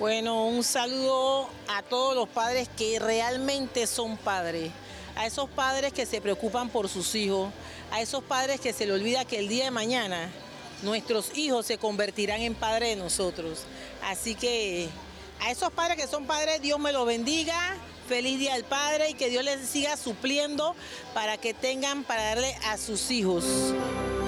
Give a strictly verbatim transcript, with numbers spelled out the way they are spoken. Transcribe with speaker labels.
Speaker 1: Bueno, un saludo a todos los padres que realmente son padres, a esos padres que se preocupan por sus hijos, a esos padres que se les olvida que el día de mañana nuestros hijos se convertirán en padres de nosotros. Así que a esos padres que son padres, Dios me los bendiga, feliz Día del Padre y que Dios les siga supliendo para que tengan para darle a sus hijos.